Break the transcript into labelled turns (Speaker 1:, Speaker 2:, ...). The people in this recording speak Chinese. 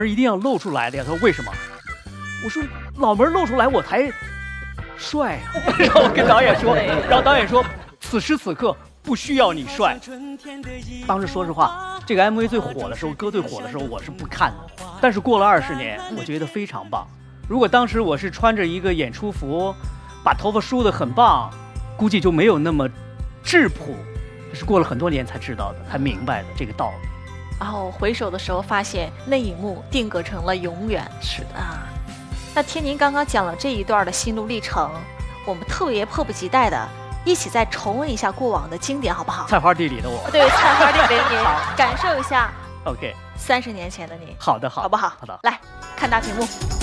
Speaker 1: 一定要露出来的呀。他说为什么？我说脑门露出来我才帅啊。然后我跟导演说，然后导演说此时此刻不需要你帅。当时说实话，这个 MV 最火的时候，歌最火的时候，我是不看的。但是过了20年，我觉得非常棒。如果当时我是穿着一个演出服，把头发梳得很棒，估计就没有那么质朴。这是过了很多年才知道的，才明白的这个道理。
Speaker 2: 然后回首的时候，发现那一幕定格成了永远。
Speaker 1: 是的
Speaker 2: 啊。那听您刚刚讲了这一段的心路历程，我们特别迫不及待的一起再重温一下过往的经典，好不好？
Speaker 1: 菜花地里的我，
Speaker 2: 对，菜花地里的您，感受一下
Speaker 1: OK，
Speaker 2: 30年前的您。
Speaker 1: 好的，
Speaker 2: 好不好？
Speaker 1: 好的，
Speaker 2: 来看大屏幕。